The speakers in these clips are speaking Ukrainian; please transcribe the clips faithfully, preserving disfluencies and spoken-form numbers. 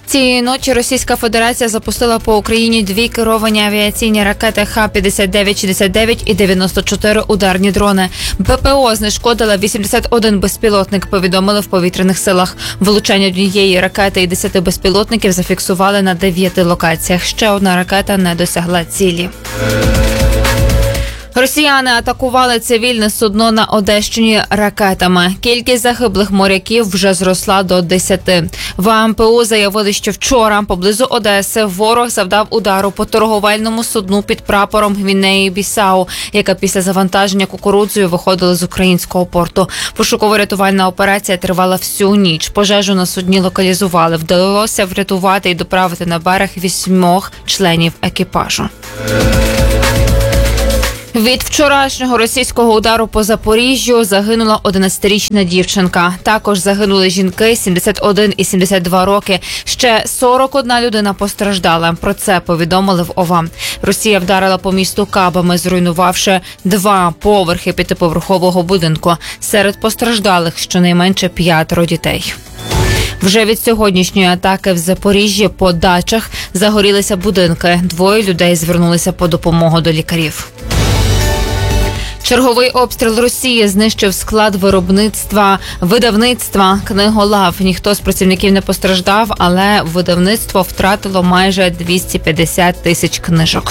Цієї ночі Російська Федерація запустила по Україні дві керовані авіаційні ракети Х п'ятдесят дев'ять шістдесят дев'ять і дев'яносто чотири ударні дрони. ППО знешкодила вісімдесят один безпілотник, повідомили в повітряних силах. Влучання однієї ракети і десяти безпілотників зафіксували на дев'яти локаціях. Ще одна ракета не досягла цілі. Росіяни атакували цивільне судно на Одещині ракетами. Кількість загиблих моряків вже зросла до десяти. В А Ем Пе У заявили, що вчора поблизу Одеси ворог завдав удару по торговельному судну під прапором Гвінеї-Бісау, яка після завантаження кукурудзою виходила з українського порту. Пошуково-рятувальна операція тривала всю ніч. Пожежу на судні локалізували. Вдалося врятувати і доправити на берег вісьмох членів екіпажу. Від вчорашнього російського удару по Запоріжжю загинула одинадцятирічна дівчинка. Також загинули жінки сімдесят один і сімдесят два роки. Ще сорок одна людина постраждала. Про це повідомили в О В А. Росія вдарила по місту кабами, зруйнувавши два поверхи п'ятиповерхового будинку. Серед постраждалих щонайменше п'ятеро дітей. Вже від сьогоднішньої атаки в Запоріжжі по дачах загорілися будинки. Двоє людей звернулися по допомогу до лікарів. Черговий обстріл Росії знищив склад виробництва видавництва «Книголав». Ніхто з працівників не постраждав, але видавництво втратило майже двісті п'ятдесят тисяч книжок.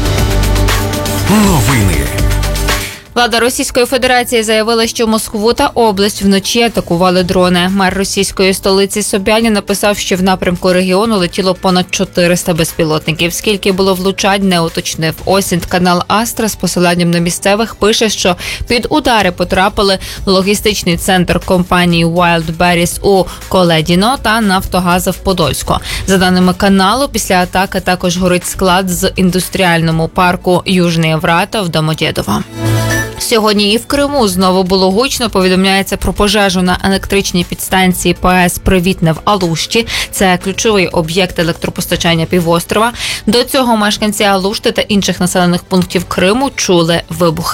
Новини. Влада Російської Федерації заявила, що Москву та область вночі атакували дрони. Мер російської столиці Собянін написав, що в напрямку регіону летіло понад чотириста безпілотників. Скільки було влучань, не уточнив. Осінт канал Астра з посиланням на місцевих пише, що під удари потрапили логістичний центр компанії Wildberries у Коледіно та Нафтогаза в Подольську. За даними каналу, після атаки також горить склад з індустріальному парку Южний Врата в Домодєдово. Сьогодні і в Криму знову було гучно. Повідомляється про пожежу на електричній підстанції Пе Ес «Привітне» в Алушті. Це ключовий об'єкт електропостачання півострова. До цього мешканці Алушти та інших населених пунктів Криму чули вибухи.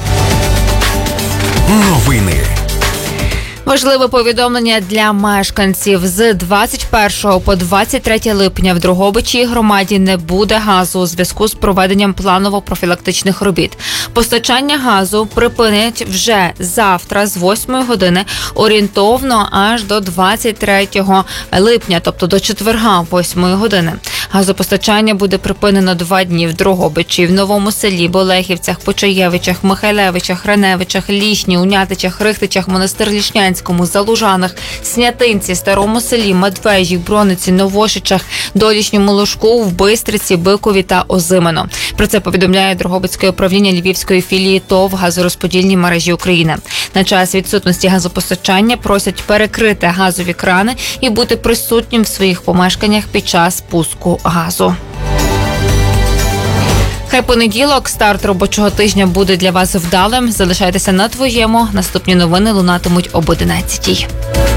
Новини. Важливе повідомлення для мешканців. З двадцять першого по двадцять третє липня в Дрогобичій громаді не буде газу у зв'язку з проведенням планово-профілактичних робіт. Постачання газу припинять вже завтра з восьмої години орієнтовно аж до двадцять третього липня, тобто до четверга восьмої години. Газопостачання буде припинено два дні в Дрогобичі, в Новому Селі, Болехівцях, Почаєвичах, Михайлевичах, Раневичах, Лішні, Унятичах, Рихтичах, Монастир-Лішнянському, Залужанах, Снятинці, Старому Селі, Медвежі, Брониці, Новошичах, Долішньому Лужку, в Бистриці, Бикові та Озимено. Про це повідомляє Дрогобицьке управління Львівської філії ТОВ «Газорозподільні мережі України». На час відсутності газопостачання просять перекрити газові крани і бути присутнім в своїх помешканнях під час пуску газу. Хай понеділок, старт робочого тижня буде для вас вдалим. Залишайтеся на твоєму. Наступні новини лунатимуть об одинадцятій.